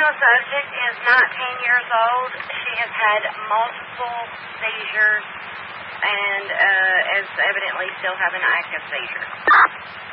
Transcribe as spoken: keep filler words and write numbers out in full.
female subject is nineteen years old. She has had multiple seizures and uh, is evidently still having an active seizure.